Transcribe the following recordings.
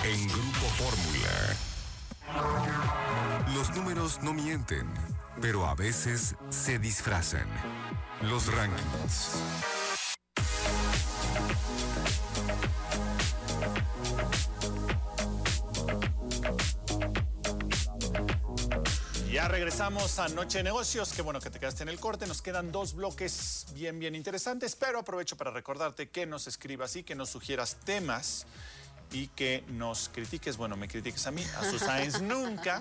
en Grupo Fórmula. Los números no mienten, pero a veces se disfrazan. Los rankings. Ya regresamos a Noche de Negocios. Qué bueno que te quedaste en el corte. Nos quedan 2 bloques bien interesantes, pero aprovecho para recordarte que nos escribas y que nos sugieras temas y que nos critiques. Bueno, me critiques a mí, a Susainz nunca,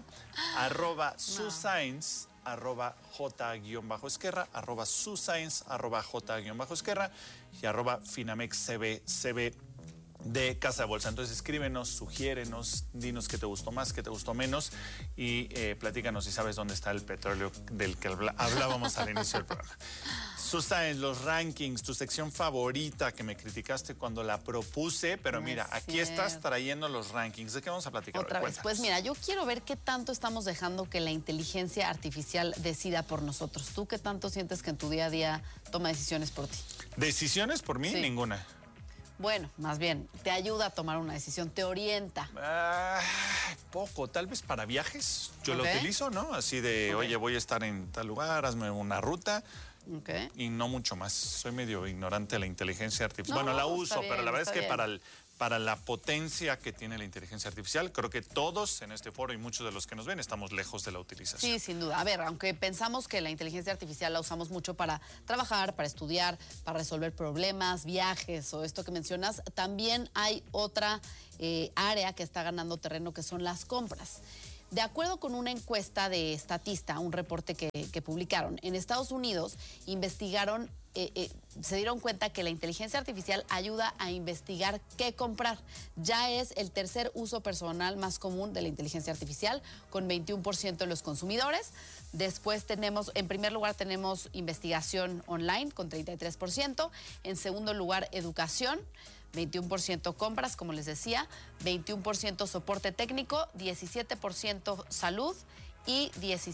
@Susainz, @J_Esquerra, @Susainz, @J_Esquerra y @FinamexCB de Casa de Bolsa. Entonces escríbenos, sugiérenos, dinos qué te gustó más, qué te gustó menos y platícanos si sabes dónde está el petróleo del que hablábamos al inicio del programa. Susainz, los rankings, tu sección favorita que me criticaste cuando la propuse, pero no mira, aquí estás trayendo los rankings. ¿De qué vamos a platicar otra vez? Pues mira, yo quiero ver qué tanto estamos dejando que la inteligencia artificial decida por nosotros. ¿Tú qué tanto sientes que en tu día a día toma decisiones por ti? ¿Decisiones por mí? Sí. Ninguna. Bueno, más bien, te ayuda a tomar una decisión, te orienta. Poco, tal vez para viajes. Yo lo utilizo, ¿no? Así de, oye, voy a estar en tal lugar, hazme una ruta. Y no mucho más. Soy medio ignorante de la inteligencia artificial. Bueno, la uso, pero la verdad es que para la potencia que tiene la inteligencia artificial, creo que todos en este foro y muchos de los que nos ven estamos lejos de la utilización. Sí, sin duda. A ver, aunque pensamos que la inteligencia artificial la usamos mucho para trabajar, para estudiar, para resolver problemas, viajes o esto que mencionas, también hay otra área que está ganando terreno, que son las compras. De acuerdo con una encuesta de Statista, un reporte que publicaron, en Estados Unidos investigaron, se dieron cuenta que la inteligencia artificial ayuda a investigar qué comprar. Ya es el tercer uso personal más común de la inteligencia artificial, con 21% de los consumidores. Después tenemos, en primer lugar tenemos investigación online con 33%. En segundo lugar, educación. 21% compras, como les decía, 21% soporte técnico, 17% salud y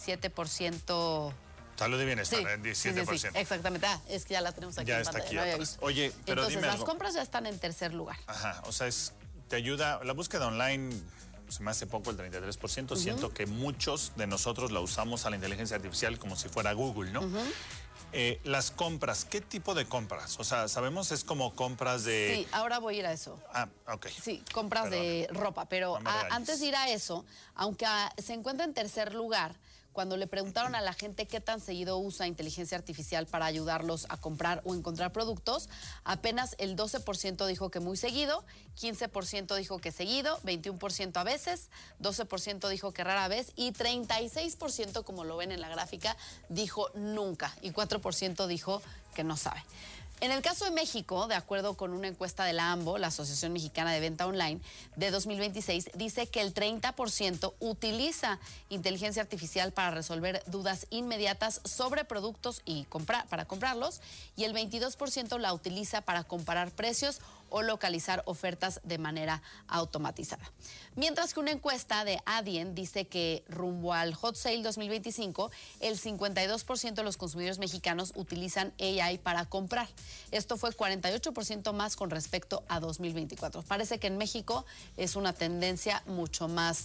17%... Salud y bienestar, sí, 17%. Sí, exactamente. Es que ya la tenemos aquí en pantalla, no había visto. Oye, pero entonces, dime las algo. compras ya están en tercer lugar. Ajá, o sea, te ayuda, la búsqueda online se me hace poco el 33%, siento que muchos de nosotros la usamos a la inteligencia artificial como si fuera Google, ¿no? Las compras, ¿qué tipo de compras? O sea, sabemos es como compras de... Sí, ahora voy a ir a eso. Ok. Sí, compras de ropa, pero antes de ir a eso, aunque se encuentra en tercer lugar, cuando le preguntaron a la gente qué tan seguido usa inteligencia artificial para ayudarlos a comprar o encontrar productos, apenas el 12% dijo que muy seguido, 15% dijo que seguido, 21% a veces, 12% dijo que rara vez y 36%, como lo ven en la gráfica, dijo nunca y 4% dijo que no sabe. En el caso de México, de acuerdo con una encuesta de la AMBO, la Asociación Mexicana de Venta Online, de 2026, dice que el 30% utiliza inteligencia artificial para resolver dudas inmediatas sobre productos y para comprarlos, y el 22% la utiliza para comparar precios o localizar ofertas de manera automatizada. Mientras que una encuesta de Adyen dice que rumbo al Hot Sale 2025, el 52% de los consumidores mexicanos utilizan AI para comprar. Esto fue 48% más con respecto a 2024. Parece que en México es una tendencia mucho más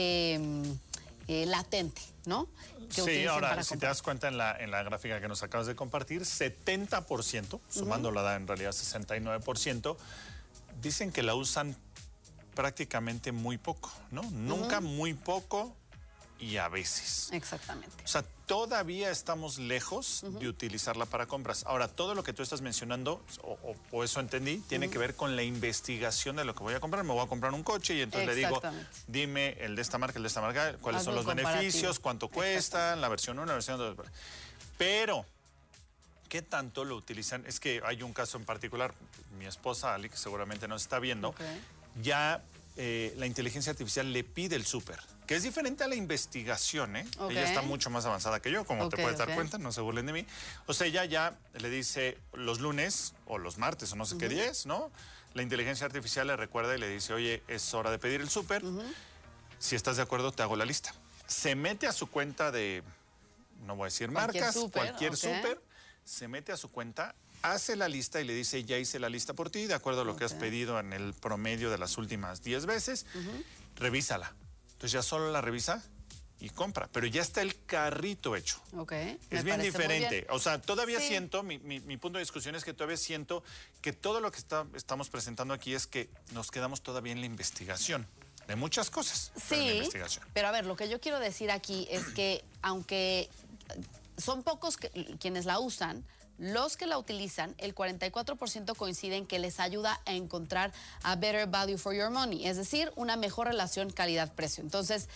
latente, ¿no? Sí, ahora, si te das cuenta en la gráfica que nos acabas de compartir, 70%, sumándola en realidad 69%, dicen que la usan prácticamente muy poco, ¿no? Nunca, muy poco y a veces. Exactamente. O sea, todavía estamos lejos de utilizarla para compras. Ahora, todo lo que tú estás mencionando, o eso entendí, tiene que ver con la investigación de lo que voy a comprar. Me voy a comprar un coche y entonces le digo, dime el de esta marca, cuáles son los beneficios, cuánto cuesta, la versión 1, la versión 2. Pero, ¿qué tanto lo utilizan? Es que hay un caso en particular, mi esposa Ali, que seguramente nos está viendo, ya la inteligencia artificial le pide el súper, que es diferente a la investigación, ¿eh? Ella está mucho más avanzada que yo, como te puedes dar cuenta, no se burlen de mí. O sea, ella ya le dice los lunes o los martes o no sé qué día es, ¿no? La inteligencia artificial le recuerda y le dice, oye, es hora de pedir el súper. Si estás de acuerdo, te hago la lista. Se mete a su cuenta de, no voy a decir marcas, cualquier súper, se mete a su cuenta hace la lista y le dice, ya hice la lista por ti, de acuerdo a lo que has pedido en el promedio de las últimas 10 veces, revísala. Entonces ya solo la revisa y compra, pero ya está el carrito hecho. Es bien diferente. O sea, todavía siento, mi punto de discusión es que todavía siento que todo lo que estamos presentando aquí es que nos quedamos todavía en la investigación de muchas cosas. Sí, pero a ver, lo que yo quiero decir aquí es que aunque son pocos quienes la usan, los que la utilizan, el 44% coinciden que les ayuda a encontrar a better value for your money, es decir, una mejor relación calidad-precio. Entonces,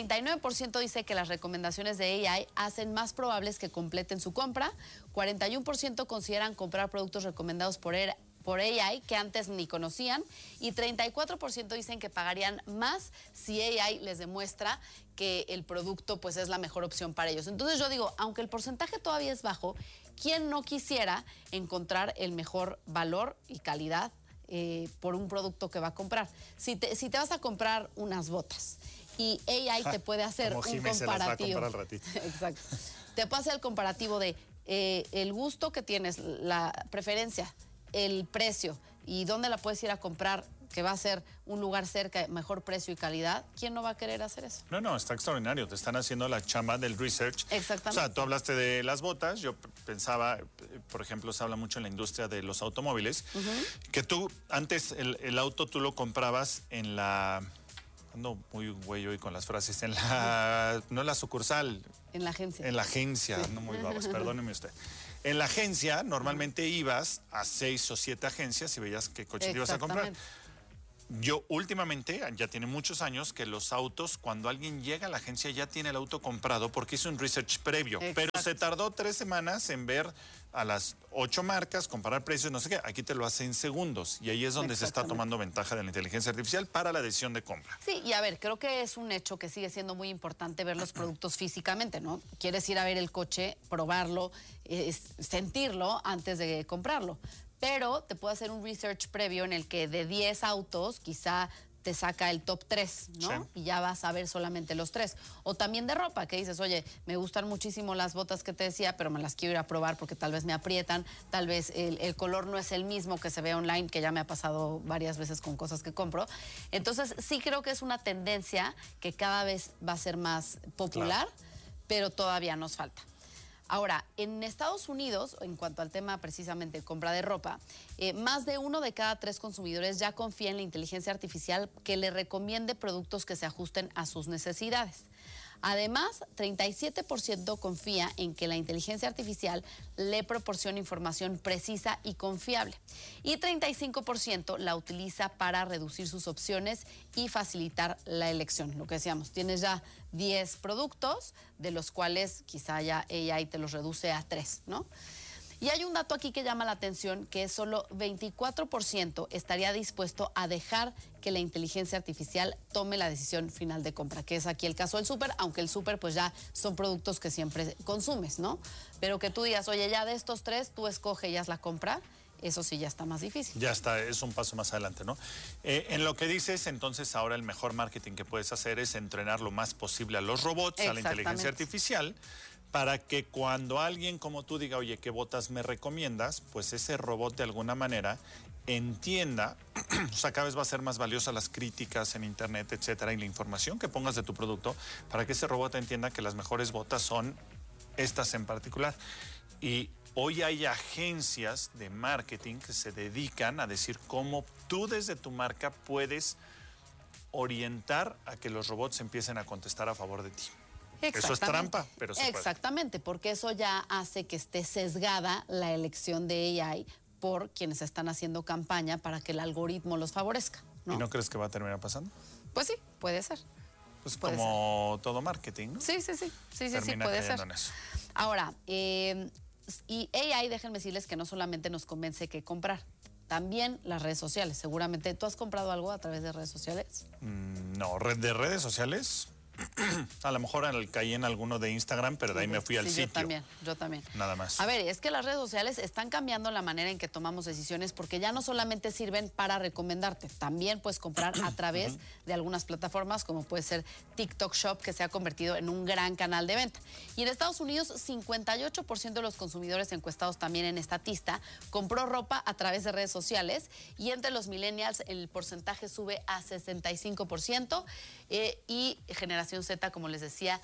39% dice que las recomendaciones de AI hacen más probables que completen su compra, 41% consideran comprar productos recomendados por AI que antes ni conocían y 34% dicen que pagarían más si AI les demuestra que el producto pues es la mejor opción para ellos. Entonces yo digo, aunque el porcentaje todavía es bajo, ¿quién no quisiera encontrar el mejor valor y calidad por un producto que va a comprar? Si te vas a comprar unas botas y AI te puede hacer un comparativo. Se las va a comprar al ratito. Exacto. Te puede hacer el comparativo de el gusto que tienes, la preferencia, el precio y dónde la puedes ir a comprar, que va a ser un lugar cerca, mejor precio y calidad. ¿Quién no va a querer hacer eso? No, está extraordinario. Te están haciendo la chamba del research. Exactamente. O sea, tú hablaste de las botas. Yo pensaba, por ejemplo, se habla mucho en la industria de los automóviles, que tú, antes el auto tú lo comprabas en la... Ando muy güey hoy con las frases. En la... No en la sucursal. En la agencia. En la agencia. Sí. No muy babas, perdóneme usted. En la agencia, normalmente ibas a 6 o 7 agencias y veías qué coche te ibas a comprar. Yo últimamente, ya tiene muchos años, que los autos, cuando alguien llega a la agencia ya tiene el auto comprado porque hizo un research previo. Exacto. Pero se tardó 3 semanas en ver a las 8 marcas, comparar precios, no sé qué. Aquí te lo hace en segundos y ahí es donde se está tomando ventaja de la inteligencia artificial para la decisión de compra. Sí, y a ver, creo que es un hecho que sigue siendo muy importante ver los productos físicamente, ¿no? Quieres ir a ver el coche, probarlo, sentirlo antes de comprarlo. Pero te puede hacer un research previo en el que de 10 autos quizá te saca el top 3, ¿no? Sí. Y ya vas a ver solamente los 3. O también de ropa, que dices, oye, me gustan muchísimo las botas que te decía, pero me las quiero ir a probar porque tal vez me aprietan, tal vez el color no es el mismo que se ve online, que ya me ha pasado varias veces con cosas que compro. Entonces, sí creo que es una tendencia que cada vez va a ser más popular, pero todavía nos falta. Ahora, en Estados Unidos, en cuanto al tema precisamente de compra de ropa, más de 1 de cada 3 consumidores ya confía en la inteligencia artificial que le recomiende productos que se ajusten a sus necesidades. Además, 37% confía en que la inteligencia artificial le proporcione información precisa y confiable. Y 35% la utiliza para reducir sus opciones y facilitar la elección. Lo que decíamos, tienes ya 10 productos, de los cuales quizá ya AI te los reduce a 3, ¿no? Y hay un dato aquí que llama la atención, que es solo 24% estaría dispuesto a dejar que la inteligencia artificial tome la decisión final de compra, que es aquí el caso del súper, aunque el súper pues ya son productos que siempre consumes, ¿no? Pero que tú digas, oye, ya de estos 3, tú escoge y haz la compra, eso sí ya está más difícil. Ya está, es un paso más adelante, ¿no? En lo que dices, entonces ahora el mejor marketing que puedes hacer es entrenar lo más posible a los robots, a la inteligencia artificial, para que cuando alguien como tú diga, oye, ¿qué botas me recomiendas? Pues ese robot de alguna manera entienda, o sea, cada vez va a ser más valiosa las críticas en internet, etcétera, y la información que pongas de tu producto, para que ese robot entienda que las mejores botas son estas en particular. Y hoy hay agencias de marketing que se dedican a decir cómo tú desde tu marca puedes orientar a que los robots empiecen a contestar a favor de ti. Eso es trampa, pero se puede. Exactamente, porque eso ya hace que esté sesgada la elección de AI por quienes están haciendo campaña para que el algoritmo los favorezca, ¿no? ¿Y no crees que va a terminar pasando? Pues sí, puede ser. Pues como todo marketing, ¿no? Sí, puede ser. En eso. Ahora, y AI, déjenme decirles que no solamente nos convence qué comprar, también las redes sociales. Seguramente, ¿tú has comprado algo a través de redes sociales? No, de redes sociales... A lo mejor caí en alguno de Instagram, pero de ahí me fui al sitio. Yo también. Nada más. A ver, es que las redes sociales están cambiando la manera en que tomamos decisiones porque ya no solamente sirven para recomendarte, también puedes comprar a través de algunas plataformas como puede ser TikTok Shop, que se ha convertido en un gran canal de venta. Y en Estados Unidos, 58% de los consumidores encuestados también en Statista compró ropa a través de redes sociales, y entre los millennials el porcentaje sube a 65%, y generación Z, como les decía,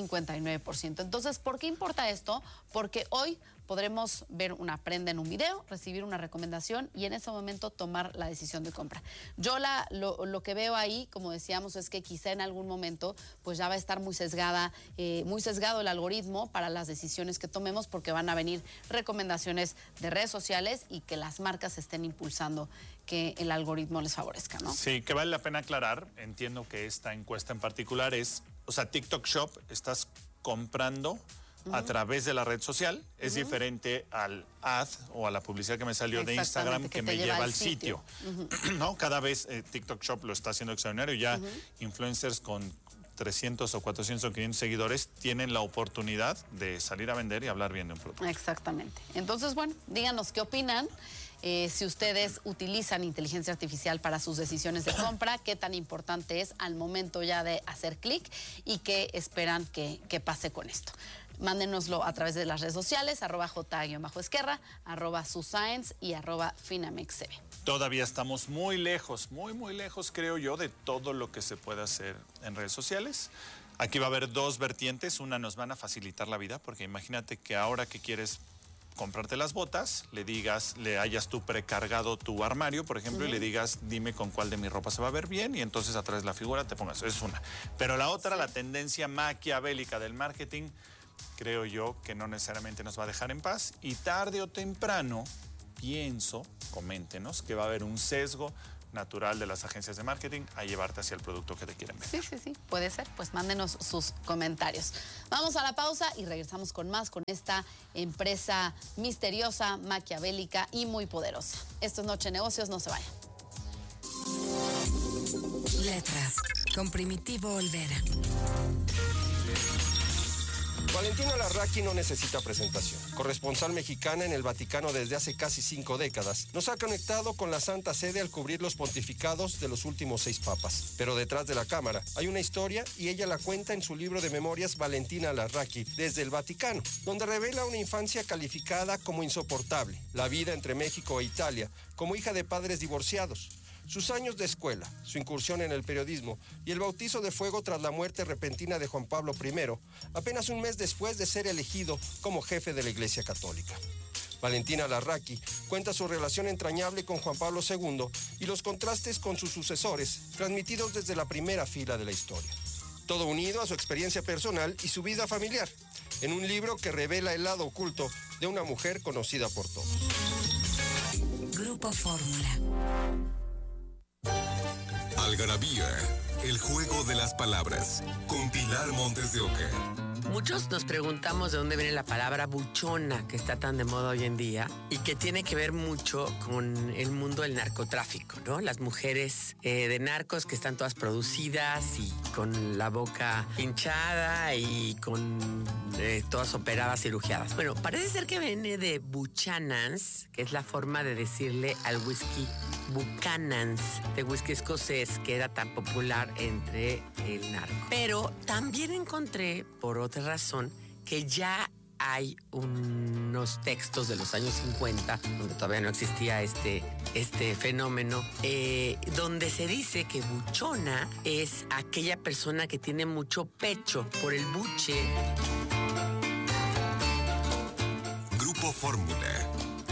59%. Entonces, ¿por qué importa esto? Porque hoy podremos ver una prenda en un video, recibir una recomendación y en ese momento tomar la decisión de compra. Yo lo que veo ahí, como decíamos, es que quizá en algún momento pues ya va a estar muy sesgado el algoritmo para las decisiones que tomemos, porque van a venir recomendaciones de redes sociales y que las marcas estén impulsando que el algoritmo les favorezca, ¿no? Sí, que vale la pena aclarar. Entiendo que esta encuesta en particular es, o sea, TikTok Shop, estás comprando a través de la red social, es diferente al ad o a la publicidad que me salió de Instagram que me lleva al sitio. ¿No? Cada vez TikTok Shop lo está haciendo extraordinario. Ya influencers con 300 o 400 o 500 seguidores tienen la oportunidad de salir a vender y hablar bien de un producto. Exactamente. Entonces, bueno, díganos qué opinan. Si ustedes utilizan inteligencia artificial para sus decisiones de compra, qué tan importante es al momento ya de hacer clic y qué esperan que pase con esto. Mándenoslo a través de las redes sociales, @J_Esquerra, @SuScience y @FinamexCB. Todavía estamos muy lejos, muy lejos, creo yo, de todo lo que se puede hacer en redes sociales. Aquí va a haber dos vertientes. Una, nos van a facilitar la vida, porque imagínate que ahora que quieres comprarte las botas, le hayas tú precargado tu armario, por ejemplo, y le digas, dime con cuál de mi ropa se va a ver bien, y entonces a través de la figura te pongas. Es una. Pero la otra, la tendencia maquiavélica del marketing, creo yo que no necesariamente nos va a dejar en paz, y tarde o temprano, pienso, coméntenos, que va a haber un sesgo natural de las agencias de marketing a llevarte hacia el producto que te quieren vender. Sí, puede ser. Pues mándenos sus comentarios. Vamos a la pausa y regresamos con más, con esta empresa misteriosa, maquiavélica y muy poderosa. Esto es Noche de Negocios, no se vayan. Letras, con Primitivo Olvera. Valentina Larraqui no necesita presentación. Corresponsal mexicana en el Vaticano desde hace casi 5 décadas, nos ha conectado con la Santa Sede al cubrir los pontificados de los últimos 6 papas. Pero detrás de la cámara hay una historia, y ella la cuenta en su libro de memorias Valentina Larraqui desde el Vaticano, donde revela una infancia calificada como insoportable, la vida entre México e Italia, como hija de padres divorciados, sus años de escuela, su incursión en el periodismo y el bautizo de fuego tras la muerte repentina de Juan Pablo I, apenas un mes después de ser elegido como jefe de la Iglesia Católica. Valentina Larraqui cuenta su relación entrañable con Juan Pablo II y los contrastes con sus sucesores, transmitidos desde la primera fila de la historia. Todo unido a su experiencia personal y su vida familiar, en un libro que revela el lado oculto de una mujer conocida por todos. Grupo Fórmula. Algarabía, el juego de las palabras, con Pilar Montes de Oca. Muchos nos preguntamos de dónde viene la palabra buchona, que está tan de moda hoy en día y que tiene que ver mucho con el mundo del narcotráfico, ¿no? Las mujeres de narcos que están todas producidas y con la boca hinchada y con todas operadas, cirugiadas. Bueno, parece ser que viene de Buchanan's, que es la forma de decirle al whisky Buchanan's, de whisky escocés, que era tan popular entre el narco. Pero también encontré, por otra razón, que ya hay unos textos de los años 50, donde todavía no existía este fenómeno, donde se dice que buchona es aquella persona que tiene mucho pecho por el buche. Grupo Fórmula.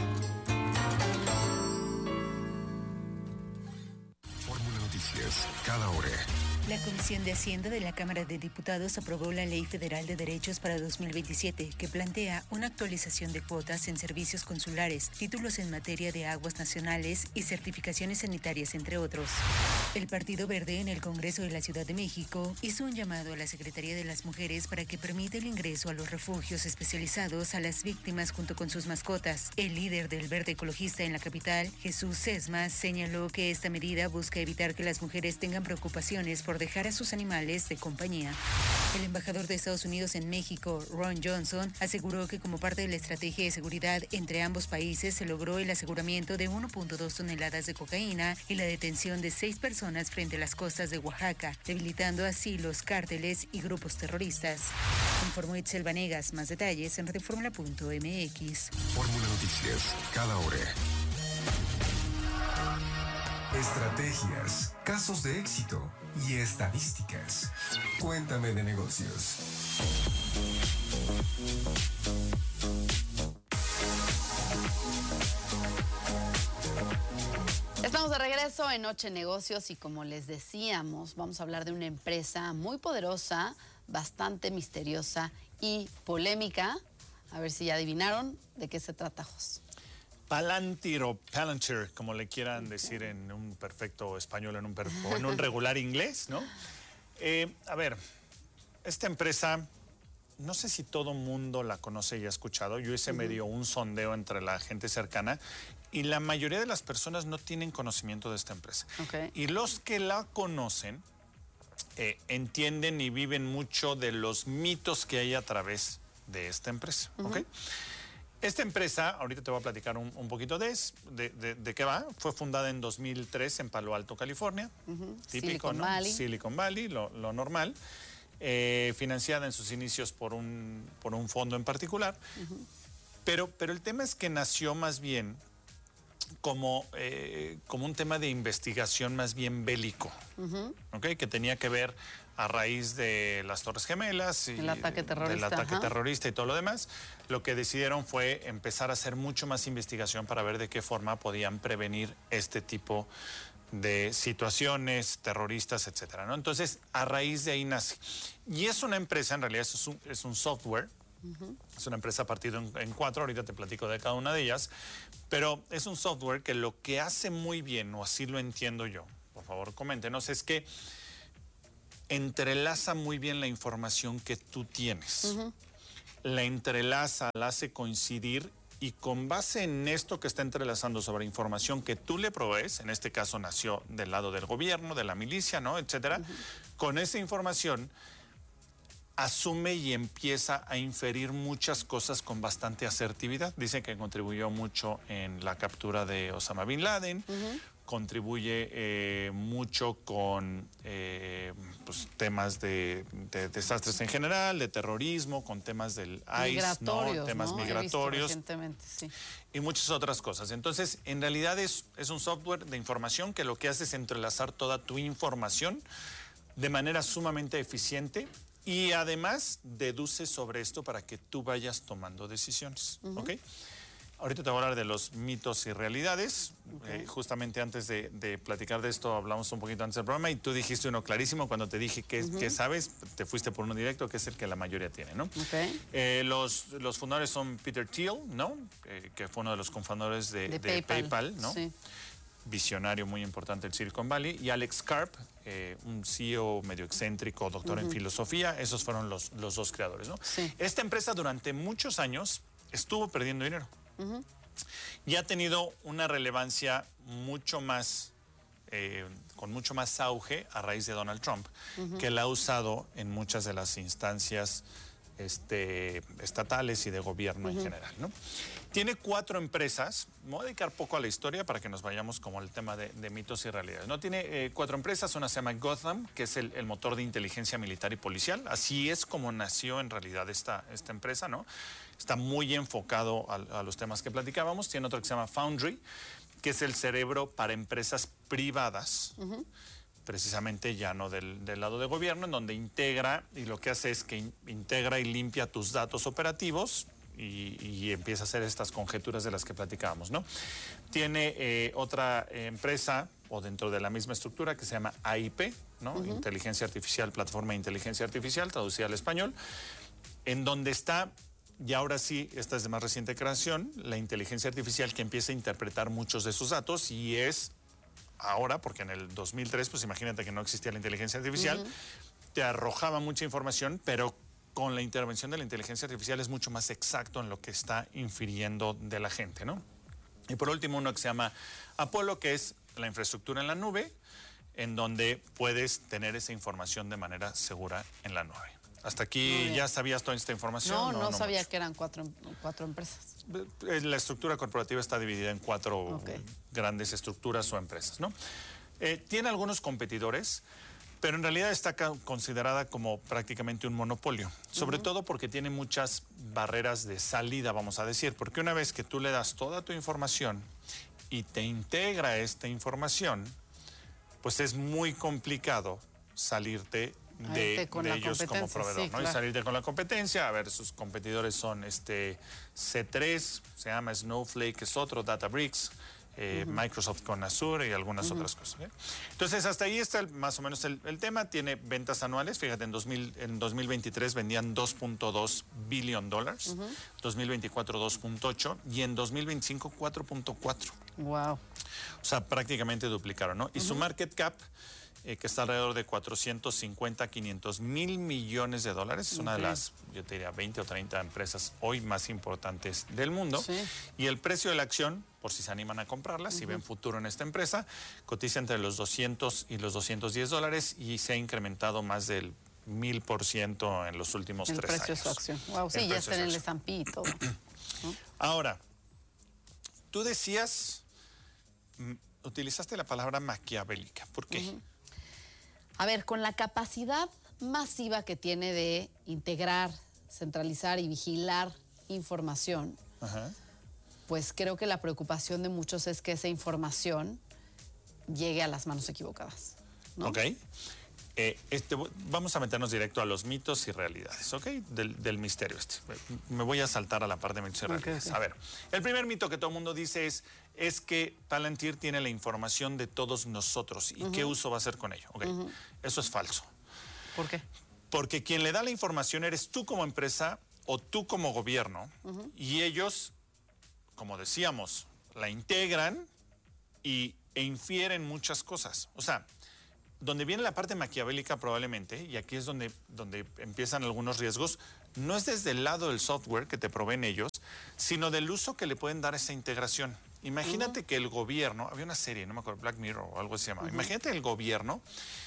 Fórmula Noticias, cada hora. La Comisión de Hacienda de la Cámara de Diputados aprobó la Ley Federal de Derechos para 2027, que plantea una actualización de cuotas en servicios consulares, títulos en materia de aguas nacionales y certificaciones sanitarias, entre otros. El Partido Verde en el Congreso de la Ciudad de México hizo un llamado a la Secretaría de las Mujeres para que permita el ingreso a los refugios especializados a las víctimas junto con sus mascotas. El líder del Verde Ecologista en la capital, Jesús Sesma, señaló que esta medida busca evitar que las mujeres tengan preocupaciones por dejar a sus animales de compañía. El embajador de Estados Unidos en México, Ron Johnson, aseguró que como parte de la estrategia de seguridad entre ambos países se logró el aseguramiento de 1.2 toneladas de cocaína y la detención de 6 personas frente a las costas de Oaxaca, debilitando así los cárteles y grupos terroristas. Informó Itzel Vanegas. Más detalles en radioformula.mx. Fórmula Noticias, cada hora. Estrategias, casos de éxito y estadísticas. Cuéntame de negocios. Estamos de regreso en Noche Negocios y como les decíamos, vamos a hablar de una empresa muy poderosa, bastante misteriosa y polémica. A ver si ya adivinaron de qué se trata, Jos. Palantir o Palantir, como le quieran decir en un perfecto español o en un regular inglés, ¿no? A ver, esta empresa, no sé si todo mundo la conoce y ha escuchado. Yo hice medio un sondeo entre la gente cercana y la mayoría de las personas no tienen conocimiento de esta empresa. Okay. Y los que la conocen entienden y viven mucho de los mitos que hay a través de esta empresa. ¿Okay? Esta empresa, ahorita te voy a platicar un poquito de qué va. Fue fundada en 2003 en Palo Alto, California. Típico, Silicon ¿no? Valley. Silicon Valley, lo normal. Financiada en sus inicios por un fondo en particular. Pero el tema es que nació más bien como un tema de investigación más bien bélico, ¿okay? Que tenía que ver a raíz de las Torres Gemelas y el ataque terrorista, del ataque terrorista y todo lo demás. Lo que decidieron fue empezar a hacer mucho más investigación para ver de qué forma podían prevenir este tipo de situaciones terroristas, etcétera, ¿no? Entonces, a raíz de ahí nace. Y es una empresa, en realidad es un software. Es una empresa partida en 4, ahorita te platico de cada una de ellas, pero es un software que lo que hace muy bien, o así lo entiendo yo, por favor coméntenos, es que entrelaza muy bien la información que tú tienes. La entrelaza, la hace coincidir y con base en esto que está entrelazando sobre información que tú le provees, en este caso nació del lado del gobierno, de la milicia, ¿no? Etcétera, con esa información asume y empieza a inferir muchas cosas con bastante asertividad. Dicen que contribuyó mucho en la captura de Osama Bin Laden, contribuye mucho con pues, temas de desastres en general, de terrorismo, con temas del ICE, ¿no? Temas migratorios. Recientemente, sí. Y muchas otras cosas. Entonces, en realidad es un software de información que lo que hace es entrelazar toda tu información de manera sumamente eficiente. Y además deduce sobre esto para que tú vayas tomando decisiones, ¿ok? Ahorita te voy a hablar de los mitos y realidades. Justamente antes de platicar de esto, hablamos un poquito antes del programa y tú dijiste uno clarísimo cuando te dije que sabes, te fuiste por uno directo, que es el que la mayoría tiene, ¿no? Los fundadores son Peter Thiel, ¿no? Que fue uno de los cofundadores de PayPal, ¿no? Sí. Visionario muy importante del Silicon Valley, y Alex Karp, un CEO medio excéntrico, doctor en filosofía. Esos fueron los dos creadores, ¿no? Sí. Esta empresa durante muchos años estuvo perdiendo dinero y ha tenido una relevancia mucho más, con mucho más auge a raíz de Donald Trump, que la ha usado en muchas de las instancias estatales y de gobierno en general, ¿no? Tiene 4 empresas. Me voy a dedicar poco a la historia para que nos vayamos como al tema de mitos y realidades, ¿no? Tiene 4 empresas. Una se llama Gotham, que es el motor de inteligencia militar y policial. Así es como nació en realidad esta empresa, ¿no? Está muy enfocado a los temas que platicábamos. Tiene otro que se llama Foundry, que es el cerebro para empresas privadas, precisamente ya no del lado de gobierno, en donde integra, y lo que hace es que integra y limpia tus datos operativos y empieza a hacer estas conjeturas de las que platicábamos, ¿no? Tiene otra empresa, o dentro de la misma estructura, que se llama AIP, ¿no? Inteligencia Artificial, Plataforma de Inteligencia Artificial, traducida al español, en donde está, y ahora sí, esta es de más reciente creación, la inteligencia artificial que empieza a interpretar muchos de sus datos y es ahora, porque en el 2003, pues imagínate que no existía la inteligencia artificial, te arrojaba mucha información, pero con la intervención de la inteligencia artificial es mucho más exacto en lo que está infiriendo de la gente, ¿no? Y por último, uno que se llama Apolo, que es la infraestructura en la nube, en donde puedes tener esa información de manera segura en la nube. Hasta aquí, ¿ya sabías toda esta información? No sabía que eran cuatro empresas. La estructura corporativa está dividida en 4 grandes estructuras o empresas, ¿no? Tiene algunos competidores, pero en realidad está considerada como prácticamente un monopolio, sobre todo porque tiene muchas barreras de salida, vamos a decir, porque una vez que tú le das toda tu información y te integra esta información, pues es muy complicado salirte de ellos como proveedor, sí, ¿no? Claro. Y salirte con la competencia. A ver, sus competidores son C3, se llama Snowflake, es otro, Databricks, Microsoft con Azure y algunas otras cosas. Entonces, hasta ahí está más o menos el tema. Tiene ventas anuales. Fíjate, en 2023 vendían $2.2 billion, 2024 $2.8 y en 2025 $4.4. Wow. O sea, prácticamente duplicaron, ¿no? Y su market cap, que está alrededor de 450, 500 mil millones de dólares. Es una de las, yo te diría, 20 o 30 empresas hoy más importantes del mundo. Sí. Y el precio de la acción, por si se animan a comprarla, si ven futuro en esta empresa, cotiza entre los 200 y los $210 y se ha incrementado más del 1000% en los últimos 3 años. El precio de su acción. Wow, sí, ya está en el S&P y todo. Ahora, tú decías, utilizaste la palabra maquiavélica. ¿Por qué? A ver, con la capacidad masiva que tiene de integrar, centralizar y vigilar información, pues creo que la preocupación de muchos es que esa información llegue a las manos equivocadas, ¿no? Ok. Vamos a meternos directo a los mitos y realidades, ¿ok? Del misterio Me voy a saltar a la parte de mitos y realidades. A ver, el primer mito que todo el mundo dice es que Palantir tiene la información de todos nosotros. ¿Y qué uso va a hacer con ello? Okay. Eso es falso. ¿Por qué? Porque quien le da la información eres tú como empresa o tú como gobierno. Y ellos, como decíamos, la integran e infieren muchas cosas. O sea, donde viene la parte maquiavélica probablemente, y aquí es donde empiezan algunos riesgos, no es desde el lado del software que te proveen ellos, sino del uso que le pueden dar a esa integración. Imagínate que el gobierno, había una serie, no me acuerdo, Black Mirror o algo así se llama. Imagínate el gobierno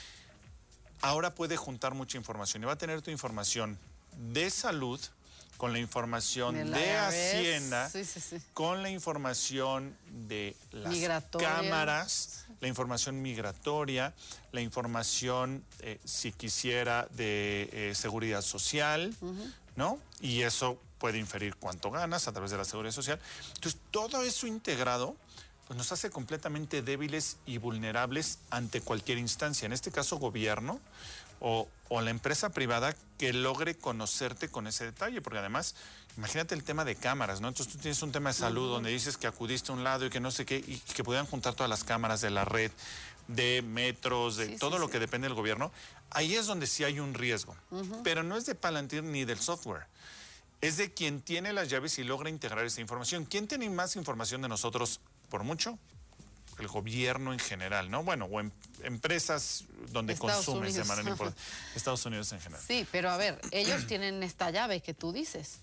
ahora puede juntar mucha información y va a tener tu información de salud con la información de Hacienda, con la información de las cámaras, la información migratoria, la información, si quisiera, de seguridad social, ¿no? Y eso puede inferir cuánto ganas a través de la seguridad social. Entonces, todo eso integrado pues nos hace completamente débiles y vulnerables ante cualquier instancia. En este caso, gobierno o la empresa privada que logre conocerte con ese detalle, porque además, imagínate el tema de cámaras, ¿no? Entonces tú tienes un tema de salud donde dices que acudiste a un lado y que no sé qué, y que pudieran juntar todas las cámaras de la red, de metros, de todo lo que depende del gobierno. Ahí es donde sí hay un riesgo, pero no es de Palantir ni del software. Es de quien tiene las llaves y logra integrar esa información. ¿Quién tiene más información de nosotros por mucho? El gobierno en general, ¿no? Bueno, o empresas donde consumes de manera importante. Estados Unidos en general. Sí, pero a ver, ellos tienen esta llave que tú dices.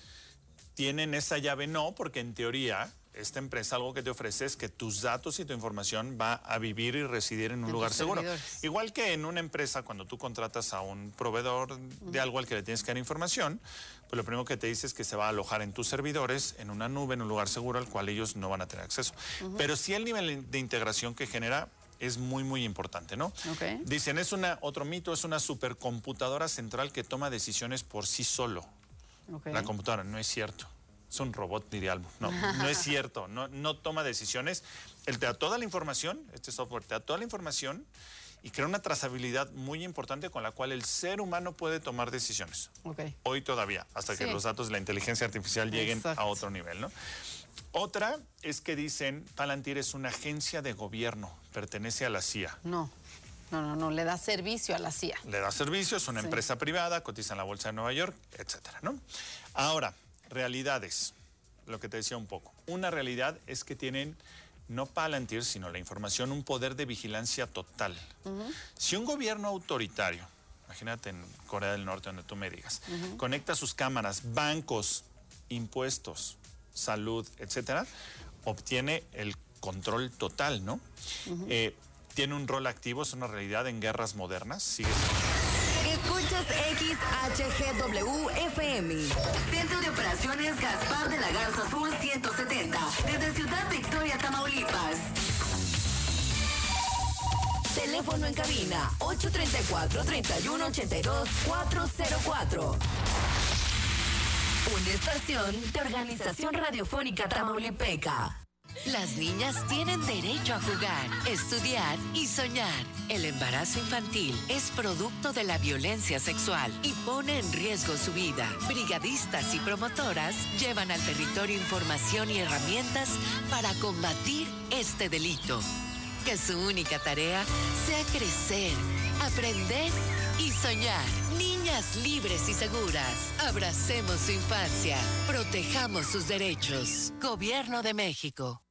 Tienen esa llave no, porque en teoría esta empresa algo que te ofrece es que tus datos y tu información va a vivir y residir en un lugar seguro. Igual que en una empresa, cuando tú contratas a un proveedor de algo al que le tienes que dar información, pues lo primero que te dice es que se va a alojar en tus servidores, en una nube, en un lugar seguro al cual ellos no van a tener acceso. Pero sí el nivel de integración que genera es muy, muy importante, ¿no? Dicen, otro mito, es una supercomputadora central que toma decisiones por sí solo. La computadora, no es cierto. Es un robot, diría algo. No es cierto. No toma decisiones. Él te da toda la información, este software te da toda la información y crea una trazabilidad muy importante con la cual el ser humano puede tomar decisiones. Hoy todavía, hasta que los datos de la inteligencia artificial lleguen a otro nivel, ¿no? Otra es que dicen, Palantir es una agencia de gobierno, pertenece a la CIA. No, le da servicio a la CIA. Le da servicio, es una empresa privada, cotiza en la Bolsa de Nueva York, etcétera, ¿no? Ahora, realidades, lo que te decía un poco. Una realidad es que tienen no Palantir, sino la información, un poder de vigilancia total. Si un gobierno autoritario, imagínate en Corea del Norte, donde tú me digas, conecta sus cámaras, bancos, impuestos, salud, etcétera, obtiene el control total, ¿no? Tiene un rol activo, es una realidad en guerras modernas. Sigue siendo. Escuchas XHGW-FM. Centro de Operaciones Gaspar de la Garza Azul 170. Desde Ciudad Victoria, Tamaulipas. Teléfono en cabina 834-3182-404. Una estación de Organización Radiofónica Tamaulipeca. Las niñas tienen derecho a jugar, estudiar y soñar. El embarazo infantil es producto de la violencia sexual y pone en riesgo su vida. Brigadistas y promotoras llevan al territorio información y herramientas para combatir este delito. Que su única tarea sea crecer, aprender y soñar. Niñas libres y seguras. Abracemos su infancia. Protejamos sus derechos. Gobierno de México.